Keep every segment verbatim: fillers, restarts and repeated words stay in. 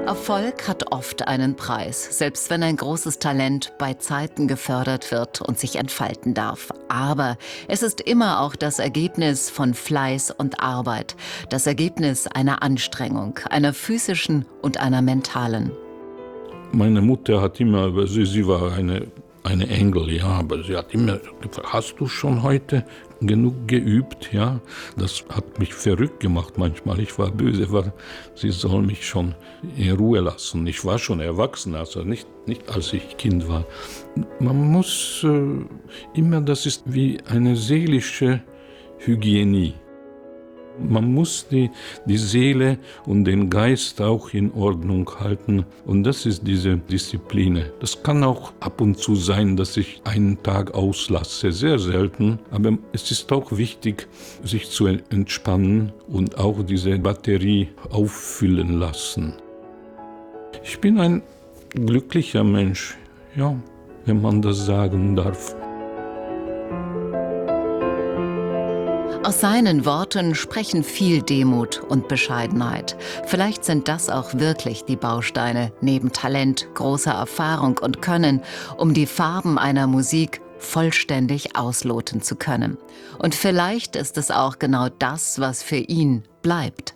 Erfolg hat oft einen Preis, selbst wenn ein großes Talent bei Zeiten gefördert wird und sich entfalten darf. Aber es ist immer auch das Ergebnis von Fleiß und Arbeit, das Ergebnis einer Anstrengung, einer physischen und einer mentalen. Meine Mutter hat immer, sie, sie war eine, eine Engel, ja, aber sie hat immer gefragt, hast du schon heute genug geübt, ja? Das hat mich verrückt gemacht manchmal. Ich war böse, weil sie soll mich schon in Ruhe lassen. Ich war schon erwachsen, also nicht, nicht als ich Kind war. Man muss äh, immer, das ist wie eine seelische Hygiene. Man muss die, die Seele und den Geist auch in Ordnung halten. Und das ist diese Disziplin. Das kann auch ab und zu sein, dass ich einen Tag auslasse. Sehr selten. Aber es ist auch wichtig, sich zu entspannen und auch diese Batterie auffüllen lassen. Ich bin ein glücklicher Mensch, ja, wenn man das sagen darf. Aus seinen Worten sprechen viel Demut und Bescheidenheit. Vielleicht sind das auch wirklich die Bausteine neben Talent, großer Erfahrung und Können, um die Farben einer Musik vollständig ausloten zu können. Und vielleicht ist es auch genau das, was für ihn bleibt.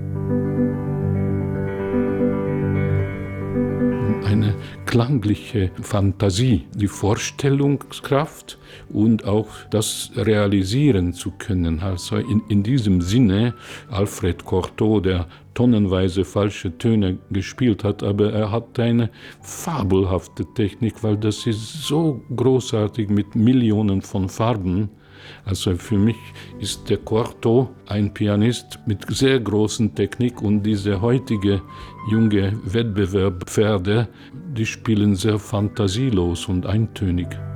Eine klangliche Fantasie, die Vorstellungskraft und auch das realisieren zu können. Also in, in diesem Sinne, Alfred Cortot, der tonnenweise falsche Töne gespielt hat, aber er hat eine fabelhafte Technik, weil das ist so großartig mit Millionen von Farben. Also für mich ist der Cortot ein Pianist mit sehr großen Technik und diese heutige junge Wettbewerbspferde, die spielen sehr fantasielos und eintönig.